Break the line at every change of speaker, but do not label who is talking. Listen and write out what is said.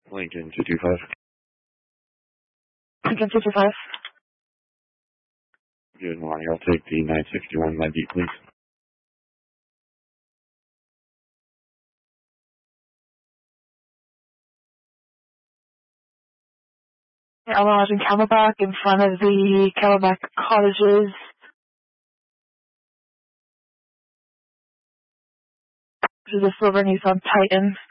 Lincoln 225.
Lincoln 225.
Good morning. I'll take the 961 med beat, please.
I'm lodging Camelback in front of the Camelback cottages. This is a silver Nissan Titan.